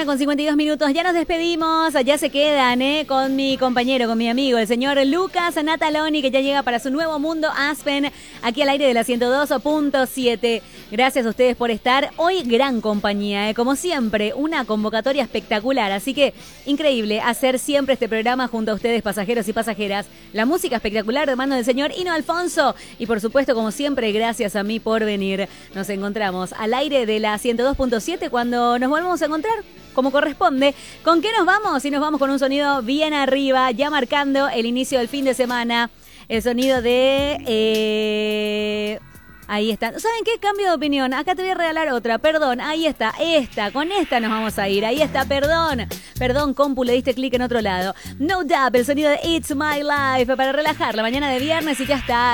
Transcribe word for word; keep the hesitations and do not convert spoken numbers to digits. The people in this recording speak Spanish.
mañana con cincuenta y dos minutos. Ya nos despedimos. Allá se quedan, ¿eh? Con mi compañero, con mi amigo, el señor Lucas Nataloni, que ya llega para su nuevo mundo Aspen, aquí al aire de la ciento dos punto siete. Gracias a ustedes por estar. Hoy gran compañía, ¿eh? Como siempre, una convocatoria espectacular. Así que increíble hacer siempre este programa junto a ustedes, pasajeros y pasajeras. La música espectacular de mano del señor Hino Alfonso. Y por supuesto, como siempre, gracias a mí por venir. Nos encontramos al aire de la ciento dos punto siete cuando nos volvemos a encontrar como corresponde. ¿Con qué nos vamos? Y nos vamos con un sonido bien arriba, ya marcando el inicio del fin de semana. El sonido de... Eh... Ahí está. ¿Saben qué? Cambio de opinión. Acá te voy a regalar otra. Perdón. Ahí está. Esta. Con esta nos vamos a ir. Ahí está. Perdón. Perdón, compu. Le diste clic en otro lado. No Doubt. El sonido de It's My Life. Para relajar la mañana de viernes y ya está.